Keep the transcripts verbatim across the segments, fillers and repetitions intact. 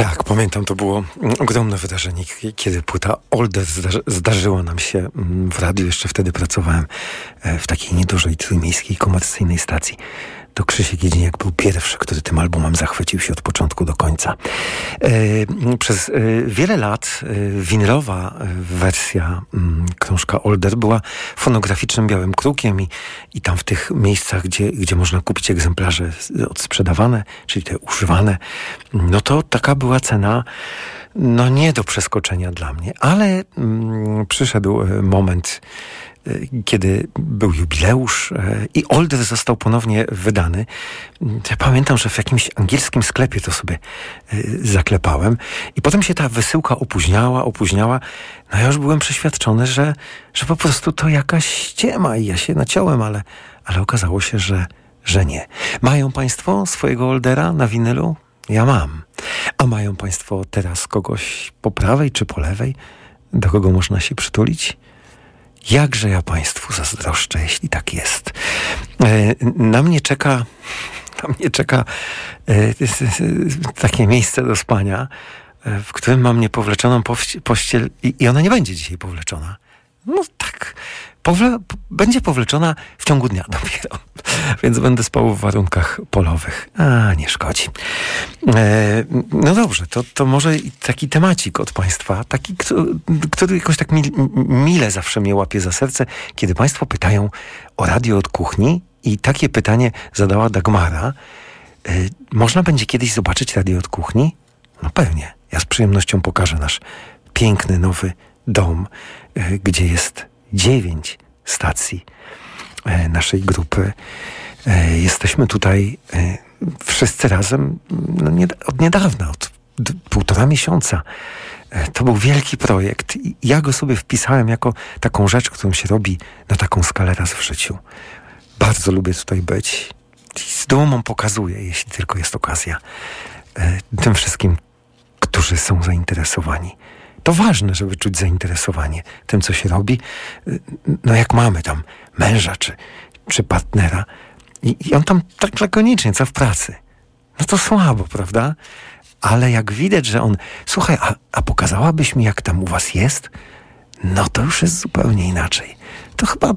Tak, pamiętam, to było ogromne wydarzenie, kiedy płyta Older zdarzy, zdarzyła nam się w radiu. Jeszcze wtedy pracowałem w takiej niedużej trójmiejskiej komercyjnej stacji. To Krzysiek Jedziniak był pierwszy, który tym albumem zachwycił się od początku do końca. E, przez e, wiele lat e, winylowa wersja m, krążka Older była fonograficznym białym krukiem i, i tam w tych miejscach, gdzie, gdzie można kupić egzemplarze odsprzedawane, czyli te używane, no to taka była cena no nie do przeskoczenia dla mnie. Ale m, przyszedł moment, kiedy był jubileusz i Older został ponownie wydany. Ja pamiętam, że w jakimś angielskim sklepie to sobie zaklepałem i potem się ta wysyłka opóźniała, opóźniała. No ja już byłem przeświadczony, że, że po prostu to jakaś ściema i ja się naciąłem, ale, ale okazało się, że, że nie. Mają Państwo swojego Oldera na winylu? Ja mam. A mają Państwo teraz kogoś po prawej czy po lewej, do kogo można się przytulić? Jakże ja Państwu zazdroszczę, jeśli tak jest. Na mnie czeka, na mnie czeka takie miejsce do spania, w którym mam niepowleczoną pościel i, i ona nie będzie dzisiaj powleczona. No tak, powle, będzie powleczona w ciągu dnia dopiero, więc będę spał w warunkach polowych. A, nie szkodzi. E, no dobrze, to, to może taki temacik od Państwa, taki, który, który jakoś tak mil, mile zawsze mnie łapie za serce, kiedy Państwo pytają o radio od kuchni i takie pytanie zadała Dagmara. E, można będzie kiedyś zobaczyć radio od kuchni? No pewnie. Ja z przyjemnością pokażę nasz piękny, nowy dom, e, gdzie jest dziewięć stacji e, naszej grupy. E, jesteśmy tutaj e, wszyscy razem no nie, od niedawna, od d- półtora miesiąca. E, to był wielki projekt i ja go sobie wpisałem jako taką rzecz, którą się robi na taką skalę raz w życiu. Bardzo lubię tutaj być i z dumą pokazuję, jeśli tylko jest okazja, e, tym wszystkim, którzy są zainteresowani. To ważne, żeby czuć zainteresowanie tym, co się robi. No jak mamy tam męża czy, czy partnera i, i on tam tak lakonicznie, co w pracy. No to słabo, prawda? Ale jak widać, że on, słuchaj, a, a pokazałabyś mi, jak tam u was jest? No to już jest zupełnie inaczej. To chyba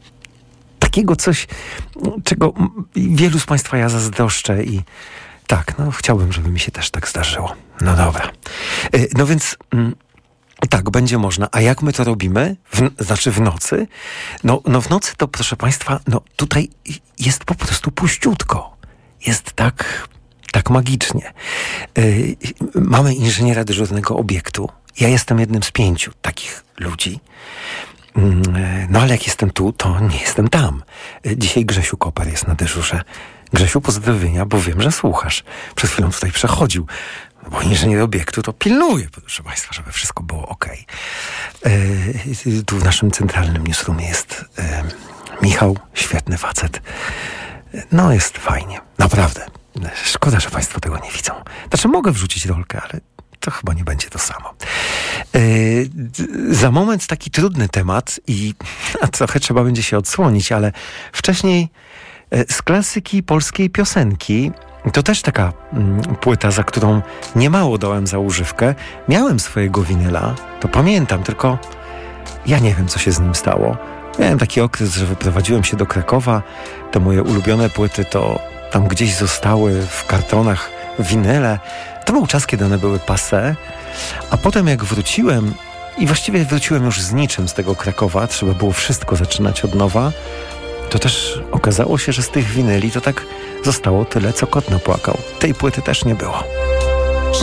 takiego coś, czego wielu z Państwa ja zazdroszczę i tak, no chciałbym, żeby mi się też tak zdarzyło. No dobra. No więc tak, będzie można. A jak my to robimy? W, znaczy w nocy? No, no w nocy to, proszę Państwa, no tutaj jest po prostu puściutko. Jest tak, tak magicznie. Yy, mamy inżyniera dyżurnego obiektu. Ja jestem jednym z pięciu takich ludzi. Yy, no ale jak jestem tu, to nie jestem tam. Yy, dzisiaj Grzesiu Koper jest na dyżurze. Grzesiu, pozdrowienia, bo wiem, że słuchasz. Przed chwilą tutaj przechodził. Bo inżynier obiektu to pilnuje, proszę Państwa, żeby wszystko było okej. Yy, tu w naszym centralnym newsroomie jest yy, Michał, świetny facet. No jest fajnie, naprawdę. Szkoda, że Państwo tego nie widzą. Znaczy mogę wrzucić rolkę, ale to chyba nie będzie to samo. Yy, za moment taki trudny temat i a trochę trzeba będzie się odsłonić, ale wcześniej yy, z klasyki polskiej piosenki. To też taka mm, płyta, za którą niemało dałem za używkę. Miałem swojego winyla, to pamiętam, tylko ja nie wiem, co się z nim stało. Miałem taki okres, że wyprowadziłem się do Krakowa. Te moje ulubione płyty to tam gdzieś zostały w kartonach winyle. To był czas, kiedy one były passé. A potem jak wróciłem, i właściwie wróciłem już z niczym z tego Krakowa, trzeba było wszystko zaczynać od nowa, to też okazało się, że z tych winyli to tak zostało tyle, co kot napłakał. Tej płyty też nie było.